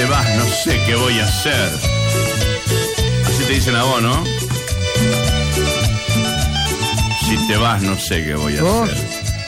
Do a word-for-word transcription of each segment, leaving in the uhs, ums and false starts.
te vas, no sé qué voy a hacer. Así te dicen a vos, ¿no? Si te vas, no sé qué voy a ¿Vos? hacer.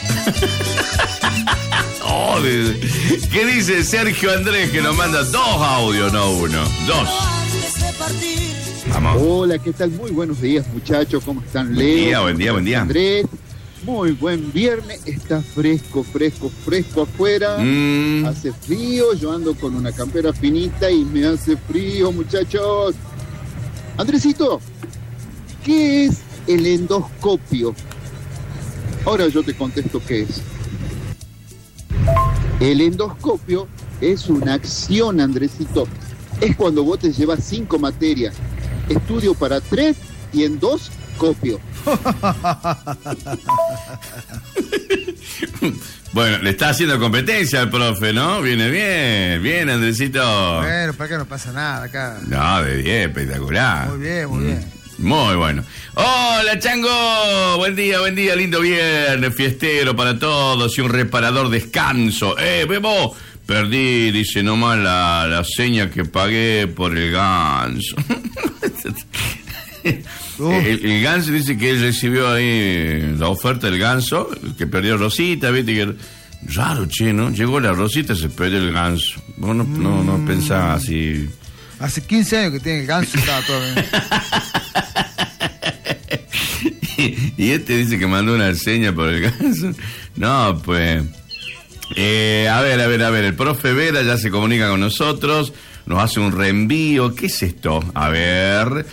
Oh, ¿qué dice Sergio Andrés que nos manda dos audios, no uno? Dos. Vamos. Hola, ¿qué tal? Muy buenos días, muchachos. ¿Cómo están, Leo? Buen día, buen día, buen día. Andrés. Muy buen viernes. Está fresco, fresco, fresco afuera. Mm. Hace frío. Yo ando con una campera finita y me hace frío, muchachos. Andresito, ¿qué es el endoscopio? Ahora yo te contesto qué es. El endoscopio es una acción, Andresito. Es cuando vos te llevas cinco materias. Estudio para tres y en dos copio. Bueno, le está haciendo competencia al profe, ¿no? Viene bien, bien, Andresito. Bueno, para acá no pasa nada acá. No, de diez, espectacular. Muy bien, muy Mm. bien. Muy bueno. Hola, Chango. Buen día, buen día. Lindo viernes, fiestero para todos y un reparador descanso. Eh, Bebo, perdí, dice nomás la, la seña que pagué por el ganso. el, el ganso dice que él recibió ahí la oferta del ganso, que perdió Rosita, viste que... Raro, che, ¿no? Llegó la Rosita, se perdió el ganso. Vos no, no, no pensás así... Hace quince años que tiene el ganso y estaba todo bien. Y este dice que mandó una seña por el ganso. No, pues... Eh, a ver, a ver, a ver. El profe Vera ya se comunica con nosotros. Nos hace un reenvío. ¿Qué es esto? A ver...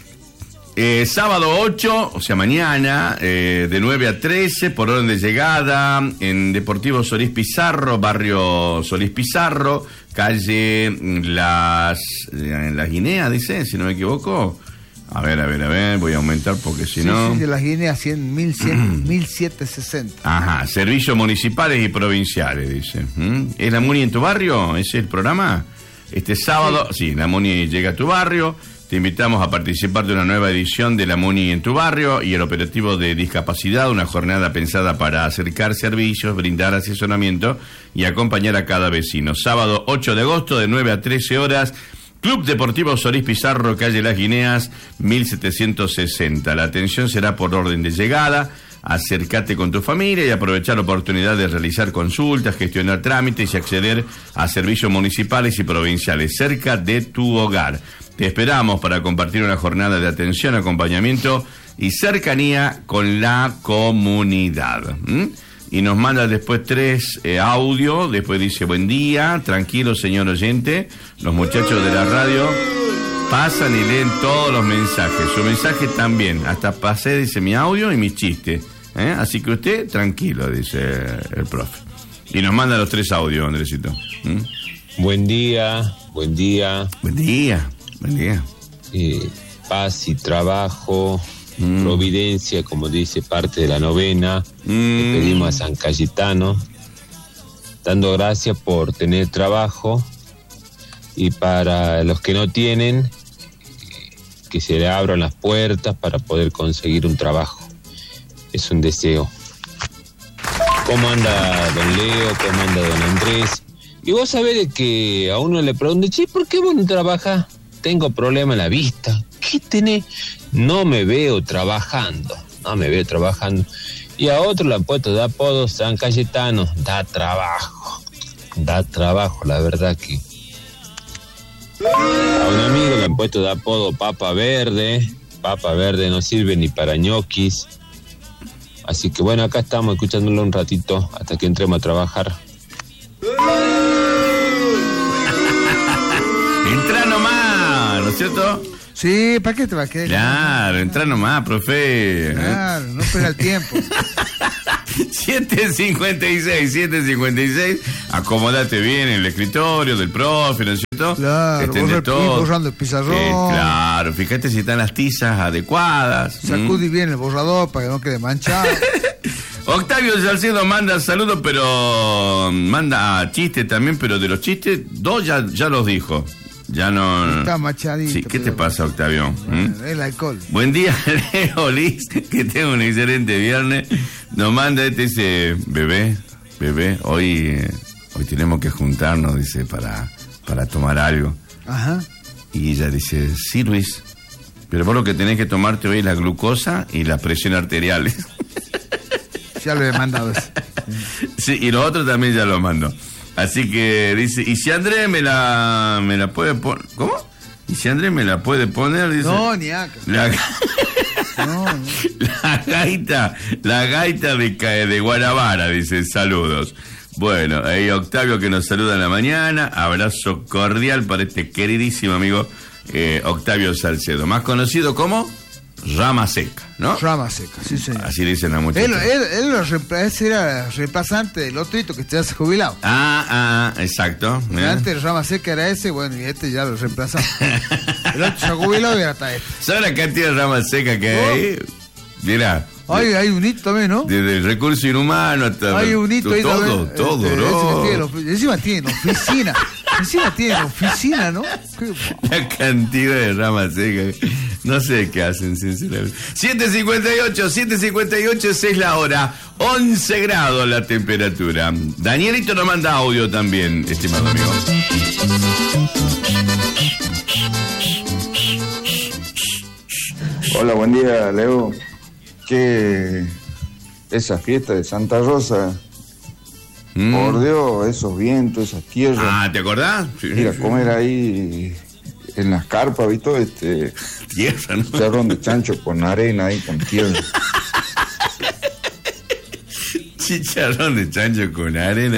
Eh, sábado ocho, o sea mañana, eh, de nueve a trece, por orden de llegada, en Deportivo Solís Pizarro, barrio Solís Pizarro, calle Las, en Las Guineas, dice, si no me equivoco. A ver, a ver, a ver, voy a aumentar porque si sí, no... Sí, de las Guineas cien, mil cien, mil setecientos sesenta. Ajá, servicios municipales y provinciales, dice. ¿Mm? ¿Es la Muni en tu barrio? ¿Ese es el programa? Este sábado, sí, sí, la Muni llega a tu barrio. Te invitamos a participar de una nueva edición de La Muni en tu barrio y el operativo de discapacidad, una jornada pensada para acercar servicios, brindar asesoramiento y acompañar a cada vecino. Sábado ocho de agosto de nueve a trece horas, Club Deportivo Solís Pizarro, calle Las Guineas, mil setecientos sesenta. La atención será por orden de llegada. Acércate con tu familia y aprovechar la oportunidad de realizar consultas, gestionar trámites y acceder a servicios municipales y provinciales cerca de tu hogar. Te esperamos para compartir una jornada de atención, acompañamiento y cercanía con la comunidad. ¿Mm? Y nos manda después tres eh, audios, después dice, buen día, tranquilo señor oyente, los muchachos de la radio pasan y leen todos los mensajes, su mensaje también, hasta pasé, dice, mi audio y mis chistes, ¿eh? Así que usted, tranquilo, dice el profe. Y nos manda los tres audios, Andresito. ¿Mm? Buen día, buen día. Buen día. Buen día. Eh, paz y trabajo, mm. providencia, como dice parte de la novena. Mm. Le pedimos a San Cayetano, dando gracias por tener trabajo y para los que no tienen, que se le abran las puertas para poder conseguir un trabajo. Es un deseo. ¿Cómo anda don Leo? ¿Cómo anda don Andrés? Y vos sabés de que a uno le preguntan, che, ¿por qué vos no trabajás? Tengo problema en la vista. ¿Qué tenés? No me veo trabajando. No me veo trabajando. Y a otro le han puesto de apodo San Cayetano. Da trabajo. Da trabajo, la verdad que. A un amigo le han puesto de apodo Papa Verde. Papa Verde no sirve ni para ñoquis. Así que bueno, acá estamos escuchándolo un ratito hasta que entremos a trabajar. Entra nomás, ¿no es cierto? Sí, ¿para qué te va a quedar? Claro, entra nomás, profe. Claro, no pega el tiempo. siete cincuenta y seis, siete cincuenta y seis, acomódate bien en el escritorio del profe, ¿no es cierto? Claro, extende todo. borrando el pizarrón. Eh, claro, fíjate si están las tizas adecuadas. Sacudí ¿Mm? bien el borrador para que no quede manchado. Octavio Salcedo manda saludos, pero manda chistes también, pero de los chistes, dos ya, ya los dijo. Ya no... Está machadito. Sí, ¿qué te pasa, Octavio? Bueno, ¿Mm? el alcohol. Buen día, Leo Liz, que tenga un excelente viernes. Nos manda este, dice, bebé, bebé, hoy, eh, hoy tenemos que juntarnos, dice, para, para tomar algo. Ajá. Y ella dice, sí, Luis, pero vos lo que tenés que tomarte hoy es la glucosa y la presión arterial. Ya lo he mandado eso. Sí, y lo otro también ya lo mando. Así que dice, ¿y si Andrés me la, me la puede poner? ¿Cómo? ¿Y si Andrés me la puede poner? Dice, No, ni acá. La, No, no. la gaita, la gaita de, de Guanabara, dice, saludos. Bueno, ahí Octavio que nos saluda en la mañana, abrazo cordial para este queridísimo amigo eh, Octavio Salcedo, más conocido como Rama Seca, ¿no? Rama Seca, sí señor. Así dicen las muchachas. Él, él, él lo reemplaza, era reemplazante del otrito que ya se jubilado. Ah, ah, exacto. ¿eh? Antes el Rama Seca era ese, bueno, y este ya lo reemplazamos. El otro se ha jubilado y ahora está este. ¿Sabes la cantidad de Rama Seca que hay ahí? Mira. Ay, hay un hito también, ¿no? Desde el recurso inhumano hasta... Hay un hito ahí todo, también. todo, este, ¿no? Tiene ofi- encima tiene oficina. Encima tiene oficina, ¿no? Qué- La cantidad de ramas secas. No sé qué hacen, sinceramente. siete cincuenta y ocho, siete cincuenta y ocho es la hora. once grados la temperatura. Danielito nos manda audio también, estimado amigo. Hola, buen día, Leo. Que esa fiesta de Santa Rosa, Mm. por Dios, esos vientos, esas tierras, Ah, ¿te acordás? Sí, ir a sí. comer ahí en las carpas, ¿viste? Este Tierra, ¿no? charrón de chancho con arena ahí, con tierra. Chicharrón de chancho con arena.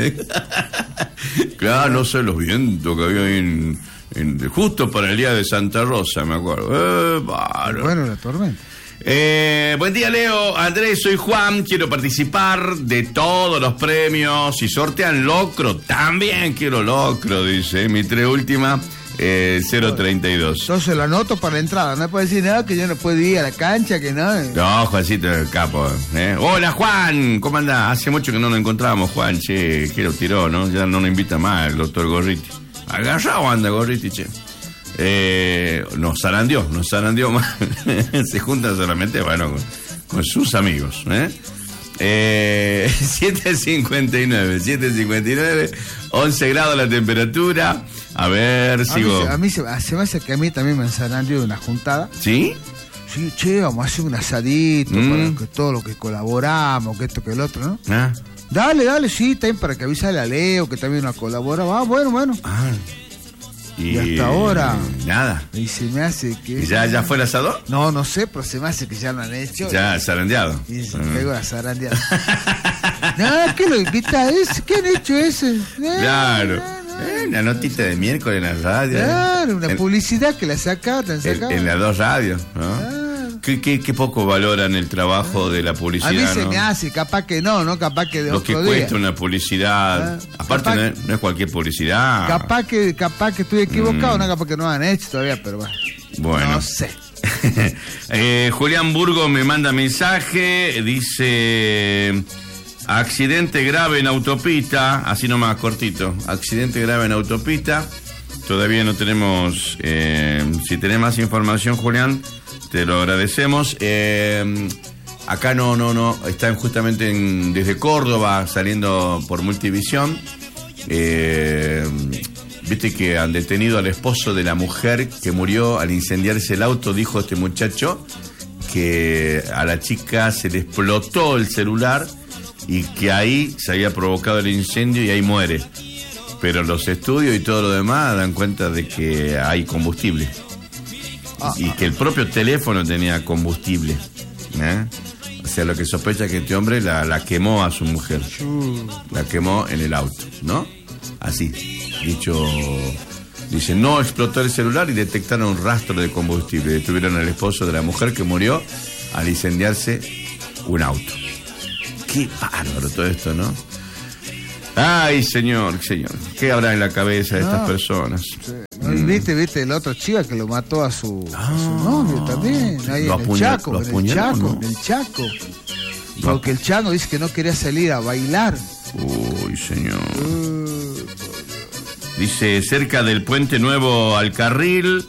Claro, no sé los vientos que había ahí en, en- justo para el día de Santa Rosa, me acuerdo. Eh, bárbaro. Bueno, la tormenta. Eh, buen día, Leo. Andrés, soy Juan. Quiero participar de todos los premios. Si sortean locro, también quiero locro, dice. Mi tres última, eh, cero treinta y dos. Entonces lo anoto para la entrada. No puede decir nada que yo no puedo ir a la cancha, que no. No, Juancito, el capo. ¿eh? Hola, Juan. ¿Cómo andás? Hace mucho que no nos encontramos, Juan. Che, quiero tiró, ¿no? Ya no nos invita más el doctor Gorriti. Agarrado anda Gorriti, che. Eh, nos zarandeó, nos zarandeó más. Se junta solamente, bueno, con, con sus amigos, ¿eh? Eh, siete cincuenta y nueve, siete cincuenta y nueve, once grados la temperatura. A ver, A sigo. mí, se- a mí se, se me hace que a mí también me ensarandió de una juntada. ¿Sí? Sí, che, vamos a hacer un asadito Mm. para que todo lo que colaboramos, que esto, que el otro, ¿no? ¿Ah? Dale, dale, sí, también para que avise a Leo, que también nos colabora. Ah, bueno, bueno. Ah. Y hasta ahora. Nada. Y se me hace que... ¿Y ya, ya fue el asador? No, no sé, pero se me hace que ya lo han hecho. Ya, zarandeado. Y se Ah. pegó la zarandeada. No, ¿qué lo invita? ¿Es? ¿Qué han hecho ese? No, Claro. no, no. Eh, una notita de miércoles en la radio. Claro, una en, publicidad que la sacaron, en, sacaron. en las dos radios, ¿no? Claro. ¿Qué, qué, qué poco valoran el trabajo de la publicidad, A mí se ¿no? me hace, capaz que no, ¿no? Capaz que de Lo que otro día. cuesta una publicidad. Ah, Aparte, capaz- no es, no es cualquier publicidad. Capaz que, capaz que estoy equivocado, Mm. no, capaz que no han hecho todavía, pero bueno. Bueno. No sé. Eh, Julián Burgo me manda mensaje, dice accidente grave en autopista, así nomás cortito, accidente grave en autopista, todavía no tenemos, eh, si tenés más información, Julián, te lo agradecemos. Eh, acá no, no, no, están justamente en- desde Córdoba saliendo por Multivisión. Eh, Viste que han detenido al esposo de la mujer que murió al incendiarse el auto, dijo este muchacho, que a la chica se le explotó el celular y que ahí se había provocado el incendio y ahí muere. Pero los estudios y todo lo demás dan cuenta de que hay combustible. Ah, Y que el propio teléfono tenía combustible. ¿eh? O sea, lo que sospecha es que este hombre la, la quemó a su mujer. La quemó en el auto, ¿no? Así, dicho, dice, no explotó el celular y detectaron un rastro de combustible. Detuvieron al esposo de la mujer que murió al incendiarse un auto. Qué bárbaro todo esto, ¿no? Ay, señor, señor, ¿qué habrá en la cabeza de No. estas personas? Sí. ¿No? Y viste, viste, el otro chica que lo mató a su, a su Ah. novio también, ahí Lo en el apuñal- Chaco, lo en el apuñaló, Chaco, ¿no? en el Chaco. Porque el Chango dice que no quería salir a bailar. Uy, señor. Uh, Dice, cerca del puente nuevo al carril,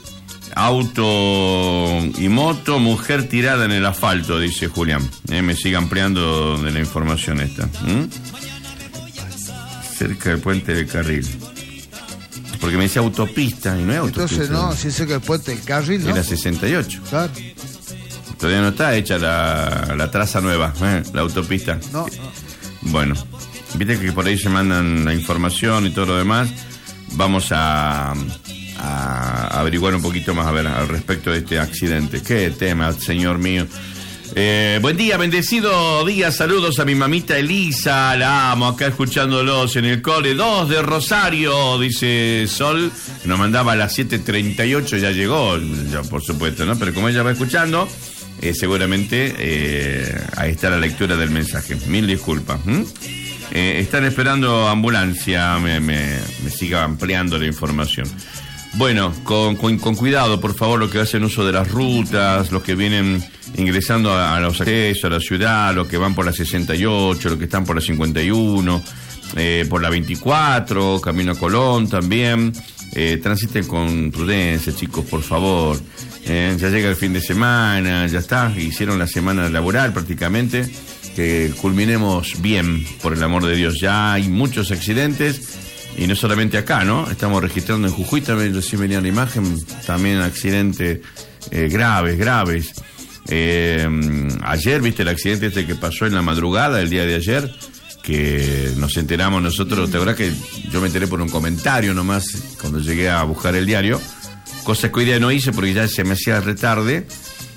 auto y moto, mujer tirada en el asfalto, dice Julián. Eh, me sigue ampliando de la información esta. ¿Mm? Cerca del puente del carril. Porque me decía autopista y no es autopista. Entonces no, si sé que el puente del carril, ¿no? Era sesenta y ocho. Claro. Todavía no está hecha la, la traza nueva, ¿eh? La autopista. No, no. Bueno, viste que por ahí se mandan la información y todo lo demás. Vamos a, a averiguar un poquito más a ver al respecto de este accidente. Qué tema, señor mío. Eh, buen día, bendecido día, saludos a mi mamita Elisa, la amo, acá escuchándolos en el cole dos de Rosario, dice Sol, nos mandaba a las siete treinta y ocho, ya llegó, ya por supuesto, ¿no? Pero como ella va escuchando, eh, seguramente eh, ahí está la lectura del mensaje, mil disculpas. ¿Mm? Eh, están esperando ambulancia, me, me, me siga ampliando la información. Bueno, con, con, con cuidado, por favor, los que hacen uso de las rutas, los que vienen ingresando a, a los accesos a la ciudad, los que van por la sesenta y ocho, los que están por la cincuenta y uno, eh, por la veinticuatro, camino a Colón también. Eh, transiten con prudencia, chicos, por favor. Eh, ya llega el fin de semana, ya está, hicieron la semana laboral prácticamente. Que culminemos bien, por el amor de Dios. Ya hay muchos accidentes. Y no solamente acá, ¿no? Estamos registrando en Jujuy, también recién venía la imagen, también accidentes eh, graves, graves. Eh, ayer, viste el accidente este que pasó en la madrugada, el día de ayer, que nos enteramos nosotros, ¿te acuerdas que yo me enteré por un comentario nomás cuando llegué a buscar el diario? Cosa que hoy día no hice porque ya se me hacía retarde.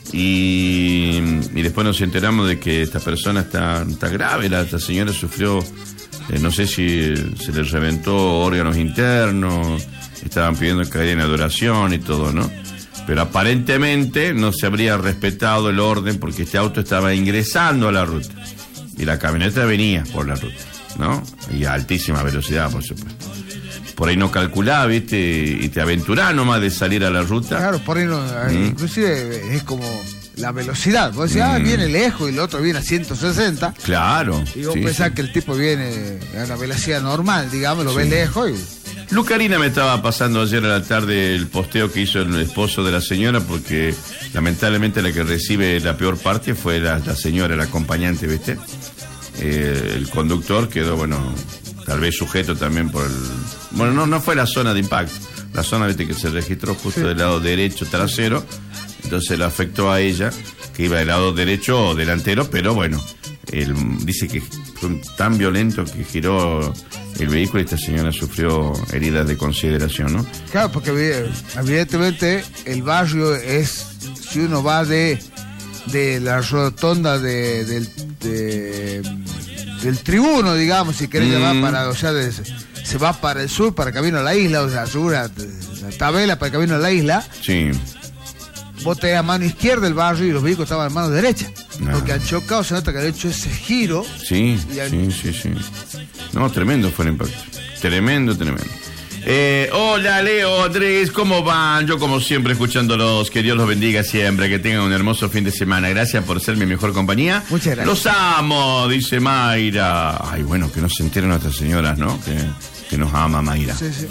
Y, y después nos enteramos de que esta persona está, está grave, la, esta señora sufrió... Eh, no sé si se les reventó órganos internos, estaban pidiendo cadena de adoración y todo, ¿no? Pero aparentemente no se habría respetado el orden porque este auto estaba ingresando a la ruta y la camioneta venía por la ruta, ¿no? Y a altísima velocidad, por supuesto. Por ahí no calculaba, ¿viste? Y te aventurás nomás de salir a la ruta. Claro, por ahí no, mm. inclusive es como... la velocidad, vos decís, mm. ah, viene lejos y el otro viene a ciento sesenta. Claro. Y vos sí, pensás sí. que el tipo viene a una velocidad normal, digamos, lo sí. ves lejos y... Lucarina me estaba pasando ayer a la tarde el posteo que hizo el esposo de la señora, porque lamentablemente la que recibe la peor parte fue la, la señora, la acompañante, ¿viste? Eh, el conductor quedó, bueno, tal vez sujeto también por el... Bueno, no, no fue la zona de impacto, la zona, ¿viste? Que se registró justo sí. del lado derecho trasero. Entonces le afectó a ella, que iba del lado derecho o delantero, pero bueno, él dice que fue tan violento que giró el vehículo y esta señora sufrió heridas de consideración, ¿no? Claro, porque evidentemente el barrio es, si uno va de, de la rotonda de, del, de, del Tribuno, digamos, si querés mm. llevar para, o sea, de, se va para el sur, para camino a la isla, o sea, segura, la tabela para camino a la isla. Sí. Vos tenés a mano izquierda el barrio y los vehículos estaban a mano derecha. No. Porque han chocado, se nota que han hecho ese giro. Sí, han... sí, sí, sí. No, tremendo fue el impacto. Tremendo, tremendo. Eh, hola, Leo, Andrés, ¿cómo van? Yo, como siempre, escuchándolos. Que Dios los bendiga siempre. Que tengan un hermoso fin de semana. Gracias por ser mi mejor compañía. Muchas gracias. Los amo, dice Mayra. Ay, bueno, que no se enteren nuestras señoras, ¿no? Que, que nos ama Mayra. Sí, sí.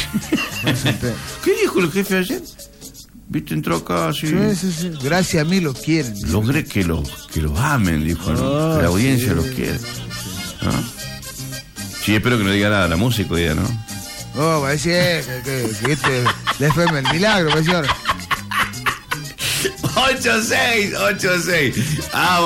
¿Qué dijo el jefe ayer? ¿Viste? Entró acá así. Sí, sí, sí. Gracias a mí lo quieren. Logré que los que los amen, dijo, ¿no? Oh, que la audiencia sí, los quiere. ¿No? Sí, espero que no diga nada la música hoy día, ¿no? Oh, va a decir que, que, que este le F M el milagro, señor. ocho seis, ocho seis. Ah,